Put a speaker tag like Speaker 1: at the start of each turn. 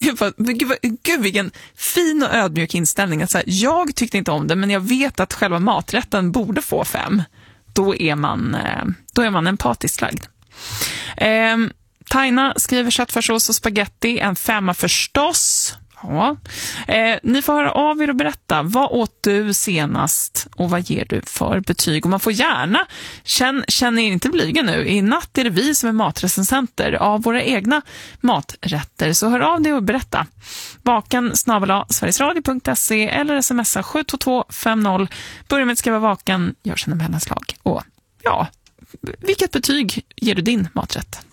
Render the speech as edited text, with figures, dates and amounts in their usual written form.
Speaker 1: Gud, vilken fin och ödmjuk inställning. Att så här, jag tyckte inte om det, men jag vet att själva maträtten borde få 5. Då är man empatiskt lagd. Taina skriver köttfärssås och spaghetti, en 5 förstås. Ja. Ni får höra av er och berätta, vad åt du senast och vad ger du för betyg? Och man får gärna, känner er inte blyga nu, i natt är det vi som är matrecensenter av våra egna maträtter, så hör av dig och berätta. vaken@sverigesradio.se eller smsa 72250. Börja med att skriva vaken, gör sina mellanslag. Och ja, vilket betyg ger du din maträtt?